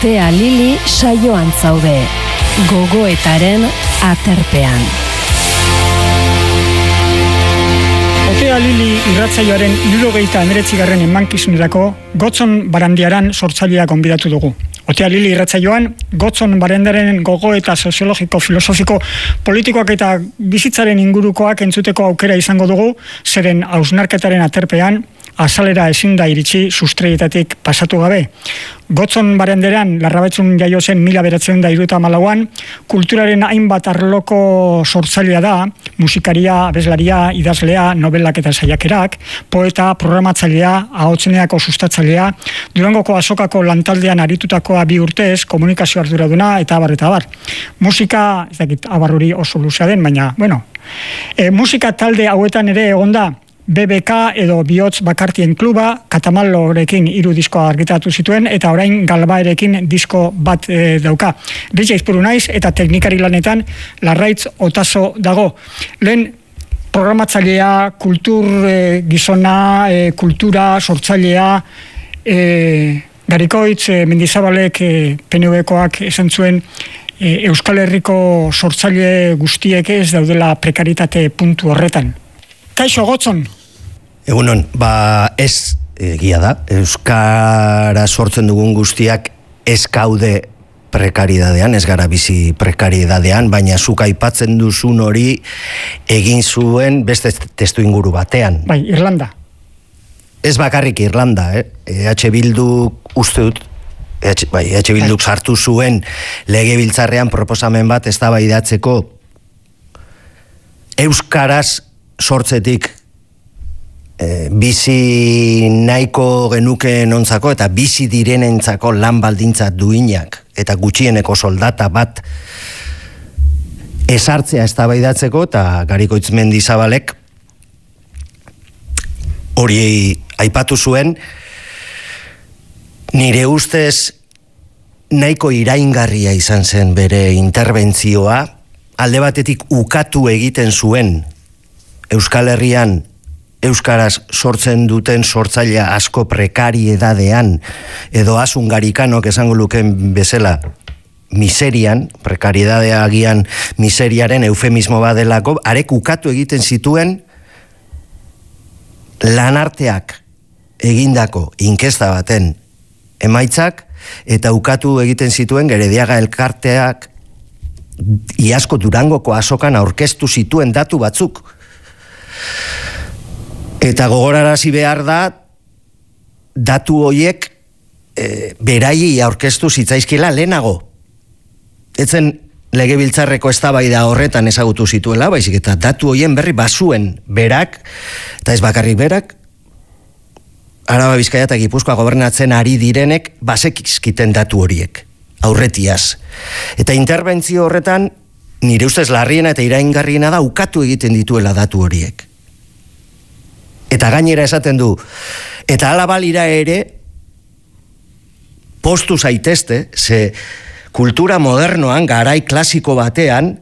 Otea Lili saioan zaude, gogoetaren aterpean. Otea Lili irratsaioaren 79. emankizunerako Gotzon Barandiaran sortzailea gonbidatu dugu. Otea Lili irratsaioan Gotzon Barandiaren gogoeta soziologiko, filosofiko, politikoak eta bizitzaren ingurukoak entzuteko aukera izango dugu, zeren hausnarketaren aterpean azalera ezin da iritsi sustreietatik pasatu gabe. Gotzon Barandiaran Larrabetzun jaio zen 1974an, kulturaren hainbat arloko sortzailea da, musikaria, abeslaria, idazlea, novelak eta saiakerak, poeta, programatzailea, ahotseneako sustatzailea, Durangoko azokako lantaldean aritutakoa 2 urtez, komunikazio arduraduna eta abar eta abar. Musika, ez dakit abar hori oso luzea den, baina, musika talde hauetan ere egonda, BBK edo Bihotz Bakartien Kluba, Katamalorekin 3 diskoa argitaratu zituen, eta orain Galbaerekin disko bat dauka. Ritxe izpuru naiz, eta teknikari lanetan Larraitz Otazo dago. Lehen programatzailea, kultur gizona, kultura sortzailea, Garikoitz Mendizabalek PNV-koak esan zuen Euskal Herriko sortzaile guztiek ez daudela prekaritate puntu horretan. Kaixo, Gotzon? Egunon, ez egia da. Euskara sortzen dugun guztiak ez gaude prekaridadean, ez gara bizi prekaridadean, baina zuk aipatzen duzun hori egin zuen beste testu inguru batean. Bai, Irlanda. Ez bakarrik Irlanda, EH Bilduk uste dut, EH Bilduk sartu zuen legebiltzarrean proposamen bat eztabaidatzeko euskaraz sortzetik bizi nahiko genuke nontzako eta bizi direnentzako lan baldintza duinak eta gutxieneko soldata bat ezartzea eztabaidatzeko, eta Garikoitz Mendizabalek hori aipatu zuen. Nire ustez nahiko iraingarria izan zen bere interbentzioa, alde batetik ukatu egiten zuen Euskal Herrian euskaraz sortzen duten sortzailea asko prekariedadean edo asungarrikanok esango luken bezala miserian, prekariedadea agian miseriaren eufemismo badelako, arek ukatu egiten zituen lanarteak egindako inkesta baten emaitzak, eta ukatu egiten zituen Gerediaga elkarteak iazko Durangoko azokan aurkeztu zituen datu batzuk. Eta gogorarazi behar da, datu horiek beraiei aurkeztu zitzaizkiela lehenago. Etzen legebiltzarreko eztabaida horretan ezagutu zituela, baizik eta datu horien berri bazuen berak, eta ez bakarrik berak, Araba, Bizkaia eta Gipuzkoa gobernatzen ari direnek bazekizkiten datu horiek, aurretiaz. Eta interbentzio horretan, nire ustez larriena eta iraingarriena da ukatu egiten dituela datu horiek. Eta gainera esaten du, eta hala balira ere, postu zaitezte, ze kultura modernoan, garai klasiko batean,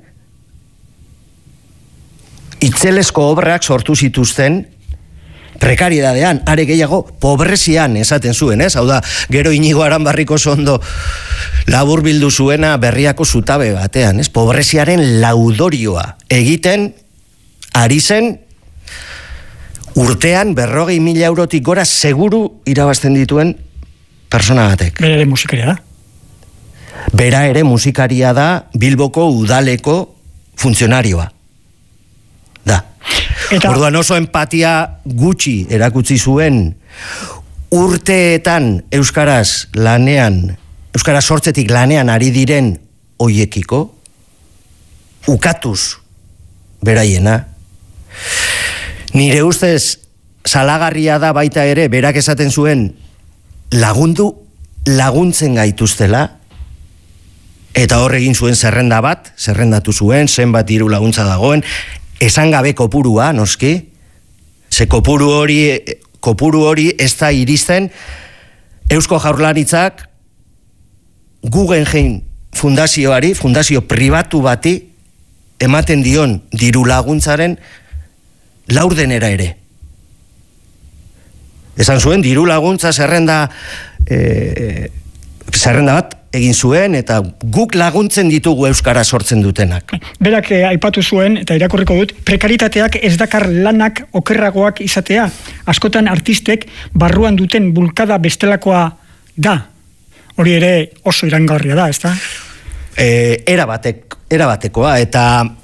itzelesko obrak sortu zituzten, prekaridadean, are gehiago, pobrezian esaten zuen, ez? Hau da, gero Inigo Aranbarriko Sondo labur bildu zuena Berriako zutabe batean, ez? Pobreziaren laudorioa egiten ari zen urtean 40.000 eurotik gora seguru irabazten dituen persona batek. Bera ere musikaria da. Bera ere musikaria da, Bilboko udaleko funtzionarioa da. Orduan oso empatia gutxi erakutsi zuen urteetan euskaraz sortzetik lanean ari diren hoiekiko, ukatuz beraiena. Nire ustez salagarria da baita ere, berak esaten zuen laguntzen gaituztela, eta hor egin zuen zerrendatu zuen, zenbat diru laguntza dagoen, esan gabe kopurua, noski, ze kopuru hori ez da iristen Eusko Jaurlaritzak Guggenheim fundazioari, fundazio pribatu bati, ematen dion diru laguntzaren laurdenera ere. Esan zuen, diru laguntza zerrenda zerrenda bat egin zuen, eta guk laguntzen ditugu euskara sortzen dutenak. Berak aipatu zuen, eta irakurriko dut, prekaritateak ez dakar lanak okerragoak izatea. Askotan artistek barruan duten bulkada bestelakoa da. Hori ere oso irangarria da, ezta? Erabatekoa, eta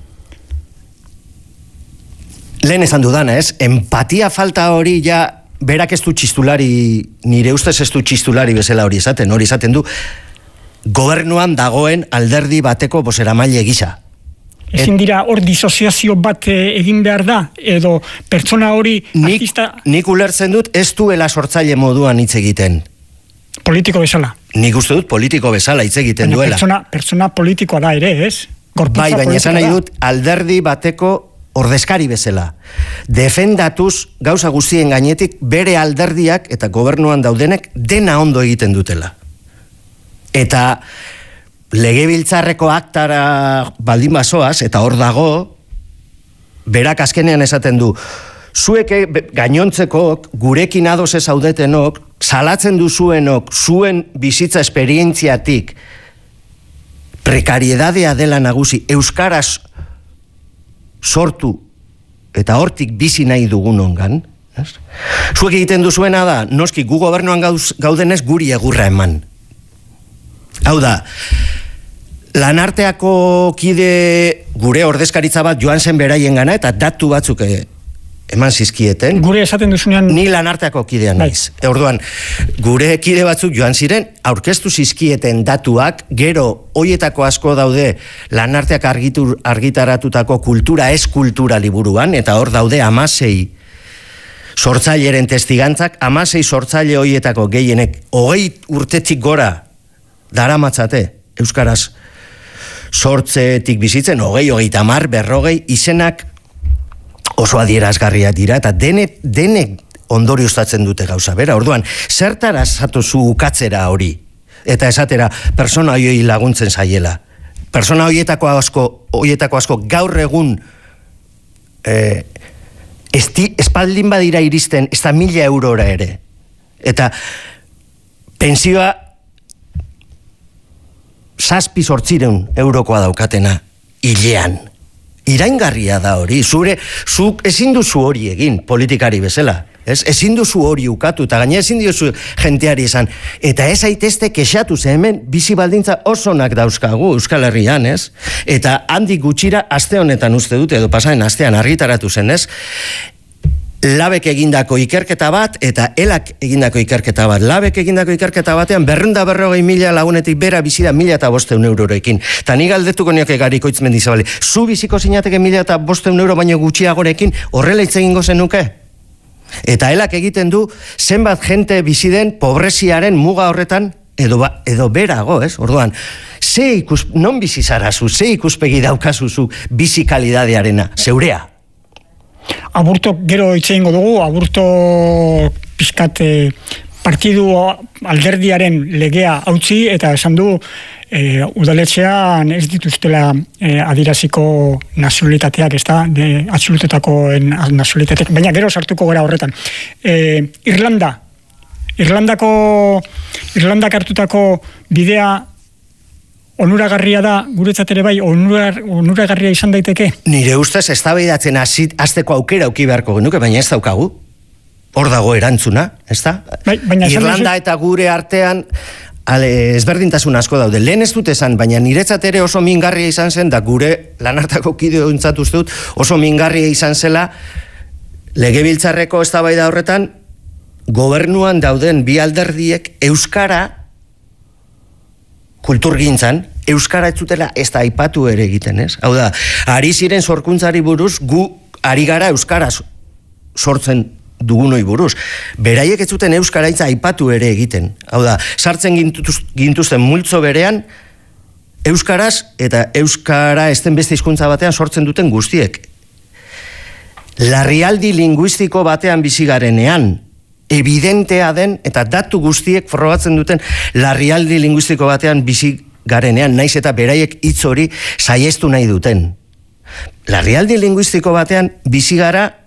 lehen esan dudana, ez? Empatia falta hori ja, berak ez du txistulari, nire ustez ez du txistulari bezala hori esaten du, gobernuan dagoen alderdi bateko bozeramaile gisa. Ezin dira hor disoziazio bat egin behar da, edo pertsona hori artista... Nik ulertzen dut ez duela sortzaile moduan hitz egiten. Politiko bezala. Nik uste dut politiko bezala hitz egiten duela. Pertsona politikoa da ere, ez? Bai, baina esan nahi dut alderdi bateko ordezkari bezala. Defendatuz gauza guztien gainetik bere alderdiak eta gobernuan daudenek dena ondo egiten dutela. Eta legebiltzarreko aktara baldin bazoaz, eta hor dago, berak azkenean esaten du, zuek gainontzekok, gurekin ados ez zaudetenok, salatzen duzuenok, zuen bizitza esperientziatik, prekariedadea dela nagusi, euskaraz sortu, eta hortik bizi nahi dugun ongan, zuek egiten duzuena da, noski gu gobernuan gaudenez guri egurra eman. Hau da, lanarteako kide gure ordezkaritza bat joan zen beraien gana, eta datu batzuk eman zizkieten. Gure esaten duzunean... Ni lanarteako kidea naiz. Orduan, gure kide batzuk joan ziren, aurkeztu zizkieten datuak, gero hoietako asko daude lanarteak argitaratutako kultura ez kultura liburuan, eta hor daude 16 sortzaileren testigantzak, 16 sortzaile hoietako gehienek 20 urtetik gora daramatzate euskaraz sortzetik bizitzen, 20, 30, 40 izenak oso adierazgarriak dira, eta denek ondorioztatzen dute gauza bera. Orduan, zertara zatozu ukatzera hori, eta esatera persona hoiei laguntzen zaiela. Persona hoietako asko gaur egun espaldin badira iristen, ez da 1.000 eurora ere. Eta pensioa 700-800 eurokoa daukatena hilean. Iraingarria da hori. Zuk ezin duzu hori egin politikari bezala. Ezin duzu hori ukatu, eta gaina ezin duzu jenteari esan. Eta ez aitezte kexatu, ze hemen bizi baldintza osonak dauzkagu Euskal Herrian, ez? Eta handik gutxira aste honetan uste dute, edo pasaren astean argitaratu zen, ez? Labek egindako ikerketa bat, eta elak egindako ikerketa bat. Labek egindako ikerketa batean 240.000 lagunetik bera bizida 1.500 eurorekin. Eta ni galdetuko nioke Garikoitz Mendizabali, zu biziko zinateke 1.500 euro baino gutxiagorekin horrela hitz egingo zenuke? Eta elak egiten du zenbat jente biziden pobreziaren muga horretan edo berago, ez? Orduan, non bizi zarazu, ze ikuspegi daukazuzu bizi kalidadearena, zeurea? Aburto gero hitz egingo dugu, aburto pizkat partidu alderdiaren legea hautsi, eta esan du udaletxean ez dituztela adieraziko nazionalitateak, ez da, absolutetako nazionalitateak, baina gero sartuko gara horretan. Irlandak hartutako bidea onuragarria da, guretzat ere bai, onuragarria izan daiteke? Nire ustez eztabaidatzen hasteko aukera auki beharko genuke, baina ez daukagu. Hor dago erantzuna, ez da? Irlanda eta gure artean ezberdintasun asko daude. Lehen ez dut esan, baina niretzat ere oso mingarria izan zen, da gure lanartako kideontzat uste dut, oso mingarria izan zela legebiltzarreko eztabaida horretan gobernuan dauden bi alderdiek euskara kulturgintzan, euskara ez zutela ez da aipatu ere egiten, ez? Hau da, ari ziren sorkuntzari buruz, gu ari gara euskara sortzen dugunoi buruz. Beraiek ez zuten euskara hitza aipatu ere egiten. Hau da, sartzen gintuzten multzo berean, euskaraz eta euskara ez den beste hizkuntza batean sortzen duten guztiek. Larrialdi linguistiko batean bizi garenean, evidentea den, eta datu guztiek frogatzen duten larrialdi linguistiko batean bizi garenean, naiz eta beraiek hitz hori saiestu nahi duten. Larrialdi linguistiko batean bizi gara